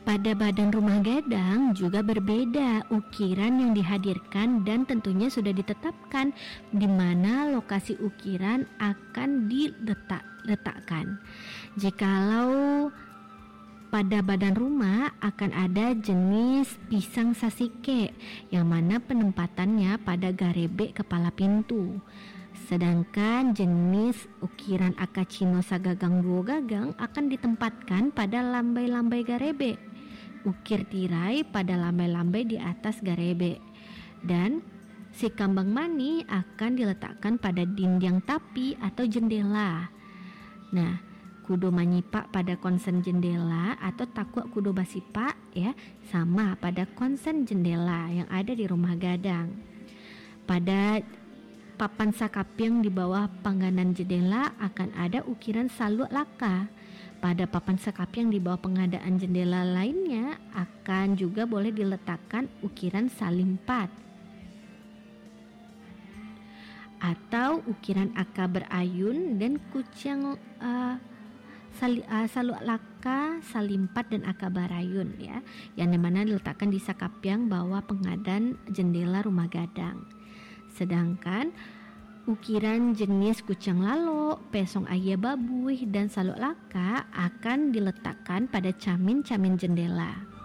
Pada badan rumah gadang juga berbeda ukiran yang dihadirkan dan tentunya sudah ditetapkan di mana lokasi ukiran akan diletakkan. Jikalau pada badan rumah akan ada jenis pisang sasike yang mana penempatannya pada garebe kepala pintu. Sedangkan jenis ukiran akacino sagagang duo gagang akan ditempatkan pada lambai-lambai garebe. Ukir tirai pada lambai-lambai di atas garebe. Dan si kambang mani akan diletakkan pada dinding tapi atau jendela. Nah, kudu manyipak pada konsen jendela atau takwa kudu basipak ya, sama pada konsen jendela yang ada di rumah gadang. Pada papan sakaping di bawah pangganan jendela akan ada ukiran saluk laka. Pada papan sakaping di bawah pengadaan jendela lainnya akan juga boleh diletakkan ukiran salimpat atau ukiran aka berayun dan kucing saluk laka, salimpat dan aka barayun ya, yang dimana diletakkan di sakaping bawah pengadaan jendela rumah gadang. Sedangkan ukiran jenis kucing lalo, pesong ayah babuy dan saluk laka akan diletakkan pada camin-camin jendela.